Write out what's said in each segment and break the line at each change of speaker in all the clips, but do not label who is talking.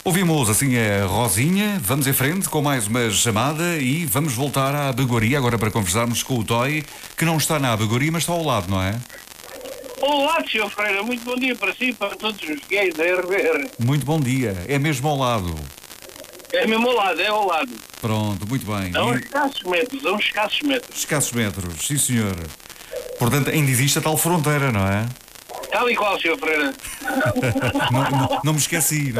Ouvimos assim a Rosinha, vamos em frente com mais uma chamada e vamos voltar à Abagoria agora para conversarmos com o Toy, que não está na Abagoria, mas está ao lado, não é?
Olá, Sr. Freira, muito bom dia para si e para todos os gays da RBR.
Muito bom dia, é mesmo ao lado.
É mesmo ao lado, é ao lado.
Pronto, muito bem.
A uns escassos metros,
Escassos metros, sim senhor. Portanto, ainda existe a tal fronteira, não é?
Tal e qual, Sr. Freira.
Não me esqueci.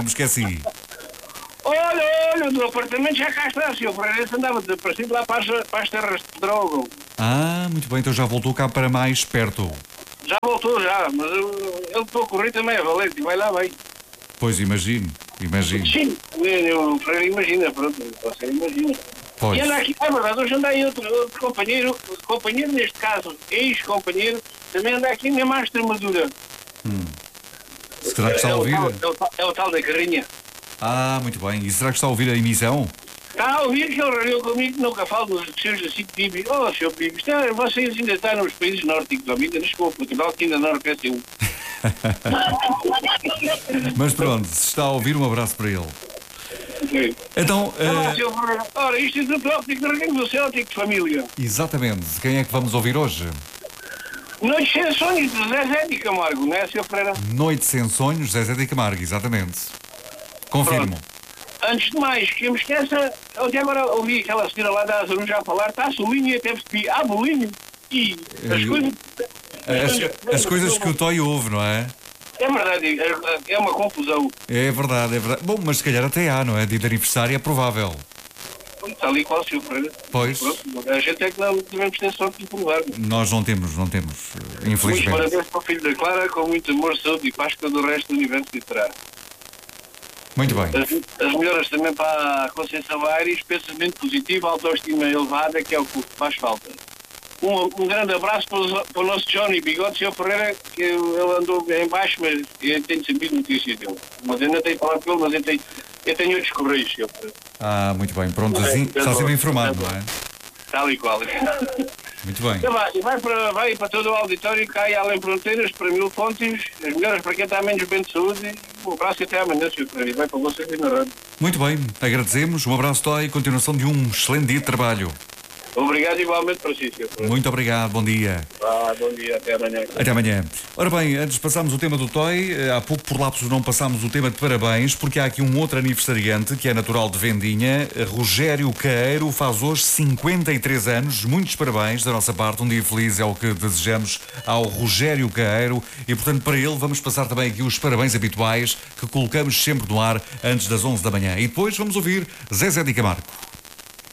Olha, do apartamento já cá está, Sr. Freira. Esse andava desaparecido lá para as terras de Pedrógão.
Ah, muito bem, então já voltou cá para mais perto.
Já voltou, mas ele para correr também é valente e vai lá bem.
Pois, imagino.
Sim, o Freira imagina, pronto, você imagina.
Pois.
E anda aqui, é verdade, hoje anda aí outro companheiro neste caso, ex-companheiro, também anda aqui mesmo à Extremadura.
Será que está a ouvir?
É o tal da carrinha.
Ah, muito bem. E será que está a ouvir a emissão?
Está a ouvir que ele ralhou comigo que nunca falo dos seus assim Pibi. Oh, Sr. Pibi, vocês ainda estão nos países nórdicos, ainda não chegou a Portugal, que ainda não arrependeu.
Mas pronto, se está a ouvir, um abraço para ele.
Okay.
Então,
ora, isto é do óptico de Reguengos do Céltico de Família.
exatamente, quem é que vamos ouvir hoje?
Noites sem sonhos de Zezé de Camargo, não é, Sr. Freira?
Noite sem sonhos, Zezé de Camargo, exatamente. Confirmo.
Pronto. Antes de mais, que eu me esqueça, eu até agora ouvi aquela senhora lá da Azarun já falar, está a solinho e até percebi, bolinho. E
As coisas que o Toy ouve, não é?
É verdade, é uma confusão.
É verdade. Bom, mas se calhar até há, não é? Dia de aniversário é provável.
Está ali qual, Sr. Freira?
Pois.
Pronto, a gente é que não devemos ter sorte de provar.
Nós não temos,
Muitos
infelizmente.
parabéns para o filho da Clara, com muito amor, saúde e paz que todo o resto do universo lhe terá.
Muito bem.
As melhoras também para a Conceição Aires, pensamento positivo, autoestima elevada, que é o que faz falta. Um grande abraço para o nosso Johnny Bigode, Sr. Ferreira, que ele andou em baixo, mas eu tenho sabido notícia dele. Mas eu não tenho falado com ele, mas eu tenho outros correios, Sr. Ferreira.
Ah, muito bem. Pronto, assim está sempre informado, não é?
Tal e qual.
Muito bem.
Vai para todo o auditório, cai além fronteiras, para Mil Fontes, as melhoras para quem está menos bem de saúde. Um abraço e até amanhã, Sr. Ferreira. Vai para você aqui na rádio.
Muito bem, agradecemos. Um abraço, Toy, e continuação de um excelente dia de trabalho.
Obrigado igualmente para si, Sr. Ferreira.
Muito obrigado, bom dia.
Bom dia, até amanhã.
Até amanhã. Ora bem, antes de passarmos o tema do Toy, há pouco por lapsos não passámos o tema de parabéns, porque há aqui um outro aniversariante que é natural de Vendinha. Rogério Caeiro faz hoje 53 anos. Muitos parabéns da nossa parte. Um dia feliz é o que desejamos ao Rogério Caeiro e, portanto, para ele vamos passar também aqui os parabéns habituais que colocamos sempre no ar antes das 11 da manhã. E depois vamos ouvir Zezé de Camargo.